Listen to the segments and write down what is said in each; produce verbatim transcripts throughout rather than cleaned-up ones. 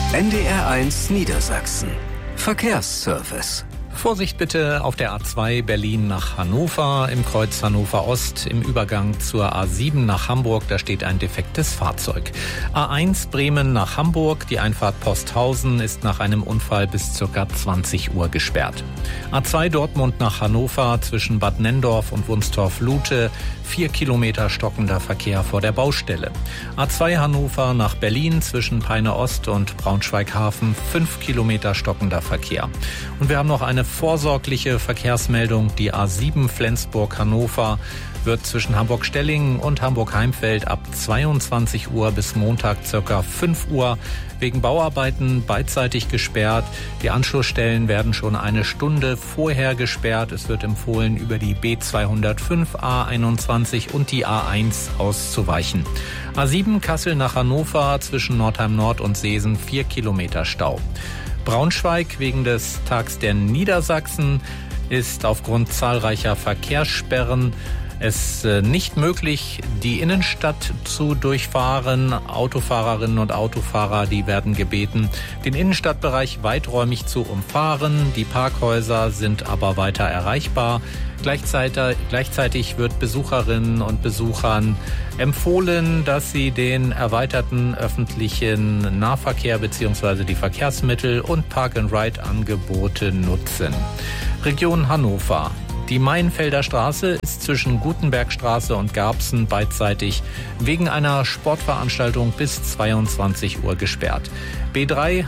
N D R eins Niedersachsen. Verkehrsservice. Vorsicht bitte auf der A zwei Berlin nach Hannover, im Kreuz Hannover Ost, im Übergang zur A sieben nach Hamburg, da steht ein defektes Fahrzeug. A eins Bremen nach Hamburg, die Einfahrt Posthausen ist nach einem Unfall bis ca. zwanzig Uhr gesperrt. A zwei Dortmund nach Hannover, zwischen Bad Nenndorf und Wunstorf-Lute, vier Kilometer stockender Verkehr vor der Baustelle. A zwei Hannover nach Berlin, zwischen Peine Ost und Braunschweig-Hafen, fünf Kilometer stockender Verkehr. Und wir haben noch eine vorsorgliche Verkehrsmeldung. Die A sieben Flensburg-Hannover wird zwischen Hamburg-Stellingen und Hamburg-Heimfeld ab zweiundzwanzig Uhr bis Montag ca. fünf Uhr wegen Bauarbeiten beidseitig gesperrt. Die Anschlussstellen werden schon eine Stunde vorher gesperrt. Es wird empfohlen, über die B zweihundertfünf, A einundzwanzig und die A eins auszuweichen. A sieben Kassel nach Hannover, zwischen Nordheim Nord und Seesen, vier Kilometer Stau. Braunschweig wegen des Tags der Niedersachsen ist aufgrund zahlreicher Verkehrssperren es nicht möglich, die Innenstadt zu durchfahren. Autofahrerinnen und Autofahrer, die werden gebeten, den Innenstadtbereich weiträumig zu umfahren. Die Parkhäuser sind aber weiter erreichbar. Gleichzeitig, gleichzeitig wird Besucherinnen und Besuchern empfohlen, dass sie den erweiterten öffentlichen Nahverkehr bzw. die Verkehrsmittel und Park-and-Ride-Angebote nutzen. Region Hannover. Die Mainfelder Straße ist zwischen Gutenbergstraße und Garbsen beidseitig wegen einer Sportveranstaltung bis zweiundzwanzig Uhr gesperrt. B drei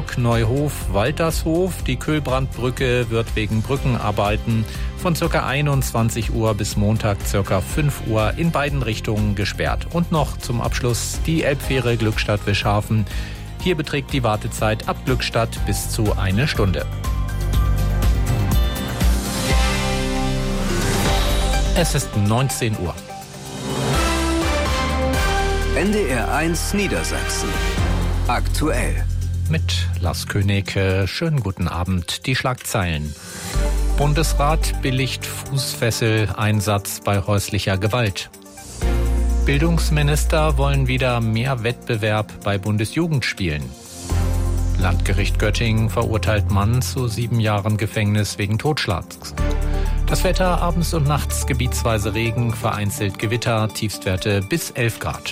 Hamburg-Neuhof-Waltershof. Die Köhlbrandbrücke wird wegen Brückenarbeiten von ca. einundzwanzig Uhr bis Montag ca. fünf Uhr in beiden Richtungen gesperrt. Und noch zum Abschluss die Elbfähre Glückstadt-Wischhafen. Hier beträgt die Wartezeit ab Glückstadt bis zu eine Stunde. Es ist neunzehn Uhr. N D R eins Niedersachsen. Aktuell. Mit Lars König. Schönen guten Abend. Die Schlagzeilen. Bundesrat billigt Fußfessel-Einsatz bei häuslicher Gewalt. Bildungsminister wollen wieder mehr Wettbewerb bei Bundesjugendspielen. Landgericht Göttingen verurteilt Mann zu sieben Jahren Gefängnis wegen Totschlags. Das Wetter, abends und nachts gebietsweise Regen, vereinzelt Gewitter, Tiefstwerte bis elf Grad.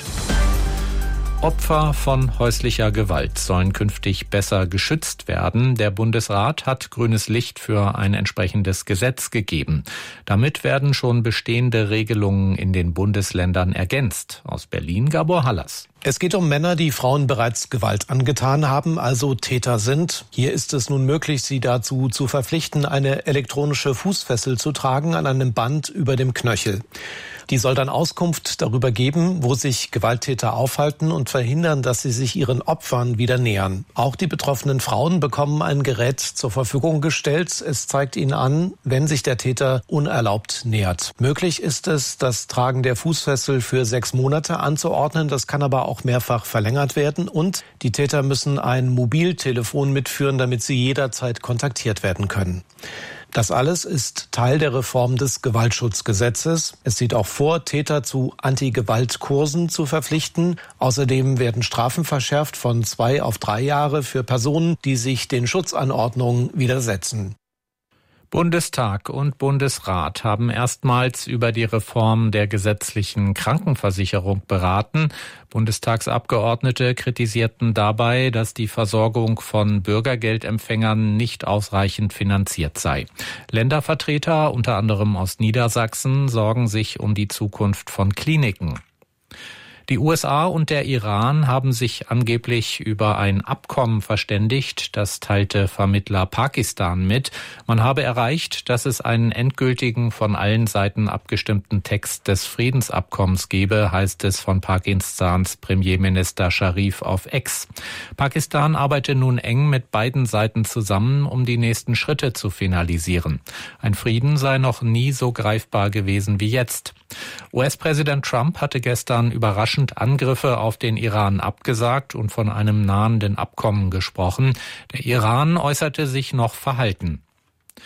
Opfer von häuslicher Gewalt sollen künftig besser geschützt werden. Der Bundesrat hat grünes Licht für ein entsprechendes Gesetz gegeben. Damit werden schon bestehende Regelungen in den Bundesländern ergänzt. Aus Berlin Gabor Hallas. Es geht um Männer, die Frauen bereits Gewalt angetan haben, also Täter sind. Hier ist es nun möglich, sie dazu zu verpflichten, eine elektronische Fußfessel zu tragen an einem Band über dem Knöchel. Die soll dann Auskunft darüber geben, wo sich Gewalttäter aufhalten und verhindern, dass sie sich ihren Opfern wieder nähern. Auch die betroffenen Frauen bekommen ein Gerät zur Verfügung gestellt. Es zeigt ihnen an, wenn sich der Täter unerlaubt nähert. Möglich ist es, das Tragen der Fußfessel für sechs Monate anzuordnen. Das kann aber auch mehrfach verlängert werden. Und die Täter müssen ein Mobiltelefon mitführen, damit sie jederzeit kontaktiert werden können. Das alles ist Teil der Reform des Gewaltschutzgesetzes. Es sieht auch vor, Täter zu Anti-Gewalt-Kursen zu verpflichten. Außerdem werden Strafen verschärft von zwei auf drei Jahre für Personen, die sich den Schutzanordnungen widersetzen. Bundestag und Bundesrat haben erstmals über die Reform der gesetzlichen Krankenversicherung beraten. Bundestagsabgeordnete kritisierten dabei, dass die Versorgung von Bürgergeldempfängern nicht ausreichend finanziert sei. Ländervertreter, unter anderem aus Niedersachsen, sorgen sich um die Zukunft von Kliniken. Die U S A und der Iran haben sich angeblich über ein Abkommen verständigt. Das teilte Vermittler Pakistan mit. Man habe erreicht, dass es einen endgültigen, von allen Seiten abgestimmten Text des Friedensabkommens gebe, heißt es von Pakistans Premierminister Sharif auf X. Pakistan arbeite nun eng mit beiden Seiten zusammen, um die nächsten Schritte zu finalisieren. Ein Frieden sei noch nie so greifbar gewesen wie jetzt. U S-Präsident Trump hatte gestern überraschend Angriffe auf den Iran abgesagt und von einem nahenden Abkommen gesprochen. Der Iran äußerte sich noch verhalten.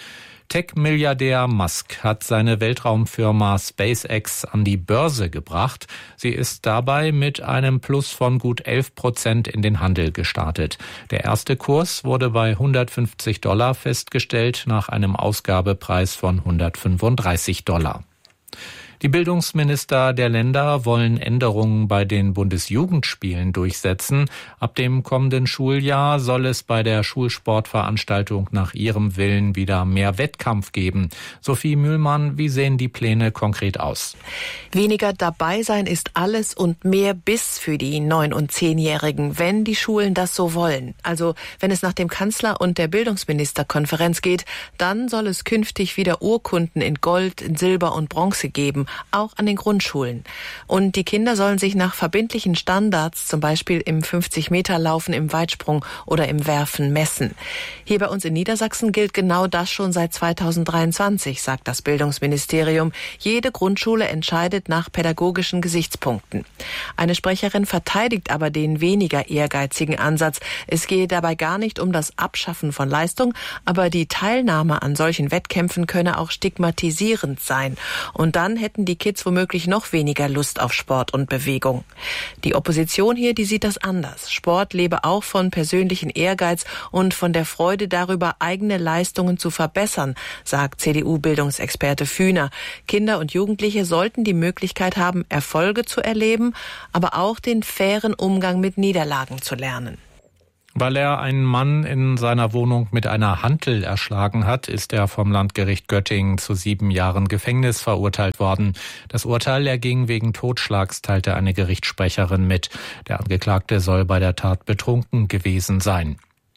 Tech-Milliardär Musk hat seine Weltraumfirma SpaceX an die Börse gebracht. Sie ist dabei mit einem Plus von gut elf Prozent in den Handel gestartet. Der erste Kurs wurde bei hundertfünfzig Dollar festgestellt, nach einem Ausgabepreis von hundertfünfunddreißig Dollar. Die Bildungsminister der Länder wollen Änderungen bei den Bundesjugendspielen durchsetzen. Ab dem kommenden Schuljahr soll es bei der Schulsportveranstaltung nach ihrem Willen wieder mehr Wettkampf geben. Sophie Mühlmann, wie sehen die Pläne konkret aus? Weniger dabei sein ist alles und mehr Biss für die neun- und zehnjährigen, wenn die Schulen das so wollen. Also wenn es nach dem Kanzler und der Bildungsministerkonferenz geht, dann soll es künftig wieder Urkunden in Gold, in Silber und Bronze geben, auch an den Grundschulen. Und die Kinder sollen sich nach verbindlichen Standards, zum Beispiel im fünfzig-Meter-Laufen, im Weitsprung oder im Werfen, messen. Hier bei uns in Niedersachsen gilt genau das schon seit zweitausenddreiundzwanzig, sagt das Bildungsministerium. Jede Grundschule entscheidet nach pädagogischen Gesichtspunkten. Eine Sprecherin verteidigt aber den weniger ehrgeizigen Ansatz. Es gehe dabei gar nicht um das Abschaffen von Leistung, aber die Teilnahme an solchen Wettkämpfen könne auch stigmatisierend sein. Und dann hätten die Kids womöglich noch weniger Lust auf Sport und Bewegung. Die Opposition hier, die sieht das anders. Sport lebe auch von persönlichen Ehrgeiz und von der Freude darüber, eigene Leistungen zu verbessern, sagt C D U-Bildungsexperte Fühner. Kinder und Jugendliche sollten die Möglichkeit haben, Erfolge zu erleben, aber auch den fairen Umgang mit Niederlagen zu lernen. Weil er einen Mann in seiner Wohnung mit einer Hantel erschlagen hat, ist er vom Landgericht Göttingen zu sieben Jahren Gefängnis verurteilt worden. Das Urteil erging wegen Totschlags, teilte eine Gerichtssprecherin mit. Der Angeklagte soll bei der Tat betrunken gewesen sein.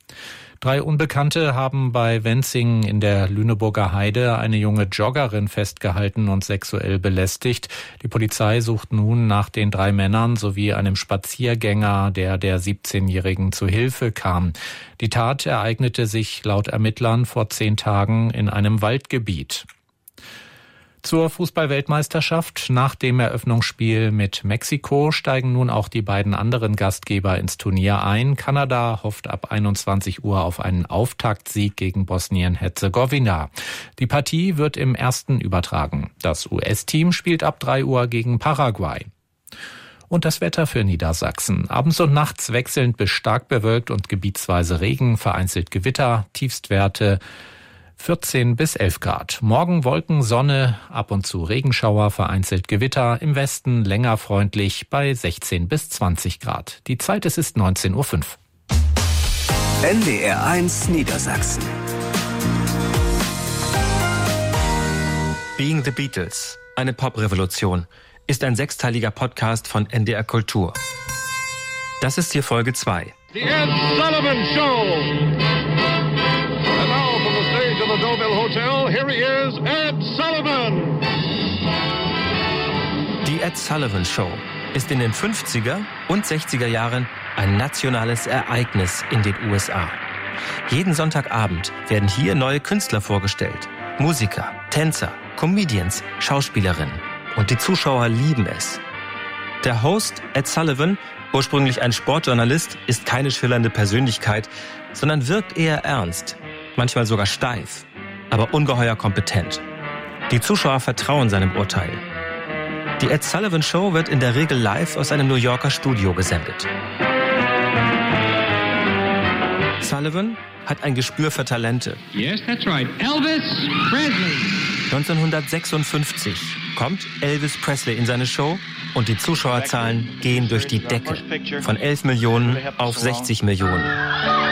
Drei Unbekannte haben bei Wenzingen in der Lüneburger Heide eine junge Joggerin festgehalten und sexuell belästigt. Die Polizei sucht nun nach den drei Männern sowie einem Spaziergänger, der der siebzehnjährigen zu Hilfe kam. Die Tat ereignete sich laut Ermittlern vor zehn Tagen in einem Waldgebiet. Zur Fußball-Weltmeisterschaft. Nach dem Eröffnungsspiel mit Mexiko steigen nun auch die beiden anderen Gastgeber ins Turnier ein. Kanada hofft ab einundzwanzig Uhr auf einen Auftaktsieg gegen Bosnien-Herzegowina. Die Partie wird im ersten übertragen. Das U S-Team spielt ab drei Uhr gegen Paraguay. Und das Wetter für Niedersachsen. Abends und nachts wechselnd bis stark bewölkt und gebietsweise Regen, vereinzelt Gewitter, Tiefstwerte vierzehn bis elf Grad. Morgen Wolken, Sonne, ab und zu Regenschauer, vereinzelt Gewitter. Im Westen länger freundlich bei sechzehn bis zwanzig Grad. Die Zeit, es ist neunzehn Uhr fünf. N D R eins Niedersachsen. Being the Beatles, eine Pop-Revolution, ist ein sechsteiliger Podcast von N D R Kultur. Das ist hier Folge zwei. The Ed Sullivan Show. And now from the stage of the Deauville Hotel, here he is, Ed Sullivan. Die Ed Sullivan Show ist in den fünfziger und sechziger Jahren ein nationales Ereignis in den U S A. Jeden Sonntagabend werden hier neue Künstler vorgestellt. Musiker, Tänzer, Comedians, Schauspielerinnen. Und die Zuschauer lieben es. Der Host, Ed Sullivan, ursprünglich ein Sportjournalist, ist keine schillernde Persönlichkeit, sondern wirkt eher ernst, manchmal sogar steif, aber ungeheuer kompetent. Die Zuschauer vertrauen seinem Urteil. Die Ed Sullivan Show wird in der Regel live aus einem New Yorker Studio gesendet. Sullivan hat ein Gespür für Talente. Yes, that's right. Elvis Presley. neunzehnhundertsechsundfünfzig kommt Elvis Presley in seine Show und die Zuschauerzahlen gehen durch die Decke. Von elf Millionen auf sechzig Millionen.